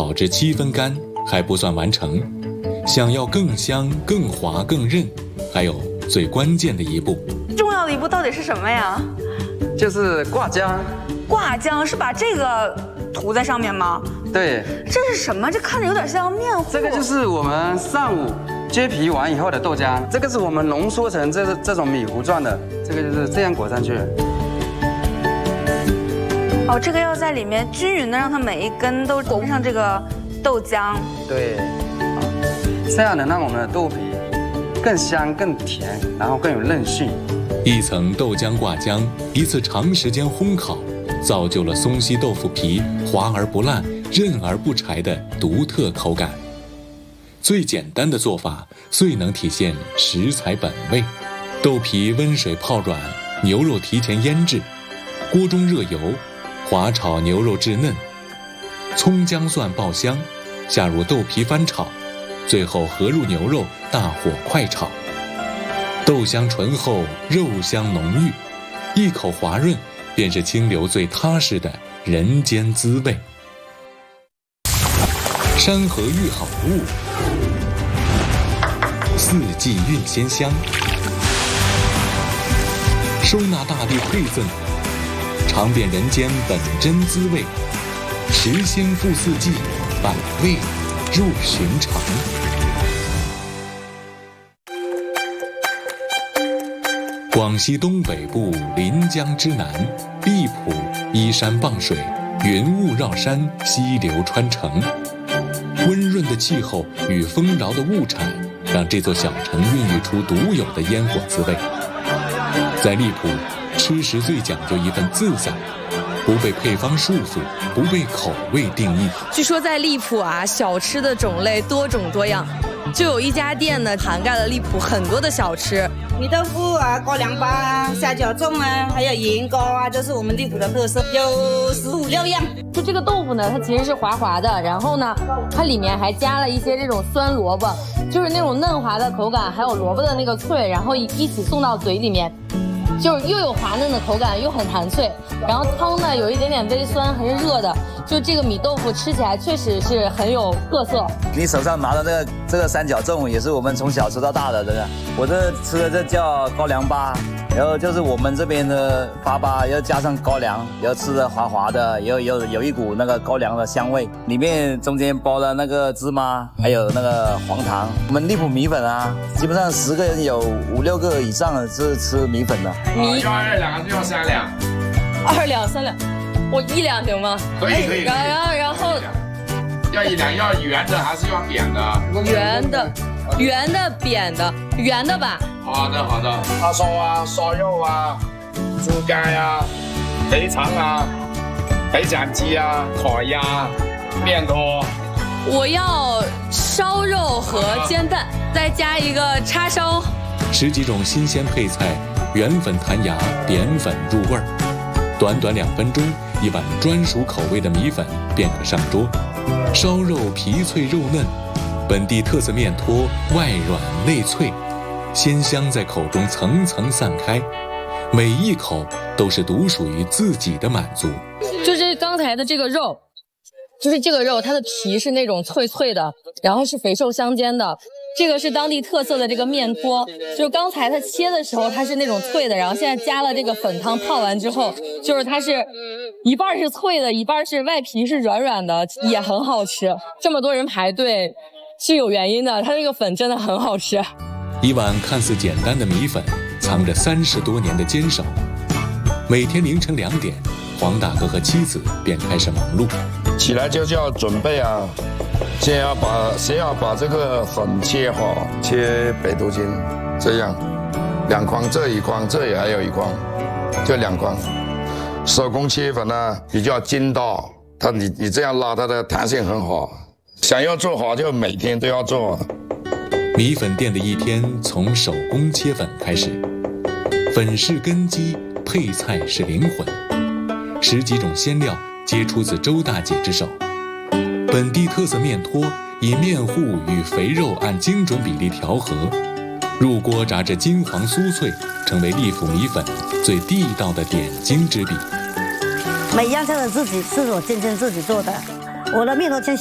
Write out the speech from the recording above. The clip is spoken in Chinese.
炒至7分干还不算完成，想要更香、更滑、更韧，还有最关键的一步。 重要的一步到底是什么呀？ 就是挂浆。 挂浆是把这个涂在上面吗？ 对。 这是什么？这看着有点像面糊。 这个就是我们上午接皮完以后的豆浆，这个是我们浓缩成这种米糊状的，这个就是这样裹上去。 哦，这个要在里面均匀的让它每一根都裹上这个豆浆。 对，这样能让我们的豆皮更香、更甜，然后更有韧性。 一层豆浆挂浆，一次长时间烘烤，造就了松溪豆腐皮滑而不烂、韧而不柴的独特口感。最简单的做法，最能体现食材本味。豆皮温水泡软，牛肉提前腌制，锅中热油，滑炒牛肉至嫩，葱姜蒜爆香，下入豆皮翻炒，最后合入牛肉，大火快炒。豆香醇厚，肉香浓郁，一口滑润，便是清流最踏实的人间滋味。山河育好物，四季蕴鲜香，收纳大地馈赠，尝遍人间本真滋味，食鲜赋四季，百味入寻常。广西东北部临江之南，荔浦依山傍水，云雾绕山，溪流穿城。温润的气候与丰饶的物产，让这座小城孕育出独有的烟火滋味。在荔浦，吃食最讲究一份自在，不被配方束缚，不被口味定义。 据说在荔浦啊，小吃的种类多种多样，就有一家店呢，涵盖了荔浦很多的小吃。 米豆腐啊，高粱粑啊，虾饺粽啊，还有盐糕啊，这是我们荔浦的特色，有15、16样。 就这个豆腐呢，它其实是滑滑的，然后呢，它里面还加了一些这种酸萝卜，就是那种嫩滑的口感，还有萝卜的那个脆，然后一起送到嘴里面，就是又有滑嫩的口感，又很弹脆。然后汤呢有一点点微酸，还是热的，就这个米豆腐吃起来确实是很有特色。 你手上拿的这个三角粽也是我们从小吃到大的，真的。我这吃的这叫高粱粑，然后就是我们这边的粑要加上高粱，然后吃的滑滑的，有一股那个高粱的香味，里面中间包了那个芝麻，还有那个黄糖。我们荔浦米粉啊，基本上10个人有5、6个以上是吃米粉的。 要2两还是要3两 ？2两、3两，我1两行吗？ 可以。 然后要1两，要圆的还是要扁的？ 圆的、扁的，圆的吧。 好的。叉烧啊，烧肉啊，猪肝啊，肥肠啊，白斩鸡啊，烤鸭，面条。 我要烧肉和煎蛋，再加一个叉烧。 10几种新鲜配菜，圆粉弹牙，扁粉入味儿。短短2分钟，一碗专属口味的米粉便可上桌。烧肉皮脆肉嫩，本地特色面托外软内脆，鲜香在口中层层散开，每一口都是独属于自己的满足。 就是刚才的这个肉，就是这个肉，它的皮是那种脆脆的，然后是肥瘦相间的。这个是当地特色的这个面托，就是刚才它切的时候它是那种脆的，然后现在加了这个粉汤泡完之后，就是它是一半是脆的，一半是外皮是软软的，也很好吃。这么多人排队是有原因的，它这个粉真的很好吃。 一碗看似简单的米粉，藏着30多年的坚守。每天凌晨2点，黄大哥和妻子便开始忙碌。 起来就要准备啊，先要把这个粉切好，切北斗筋，这样2筐，这1筐，这也还有1筐，就2筐。手工切粉呢比较筋道，你这样拉它的弹性很好。想要做好就每天都要做。 米粉店的一天从手工切粉开始，粉是根基，配菜是灵魂。10几种鲜料皆出自周大姐之手。本地特色面托以面糊与肥肉按精准比例调和，入锅炸至金黄酥脆，成为荔浦米粉最地道的点睛之笔。 每一样菜都是我真正自己做的，我的面头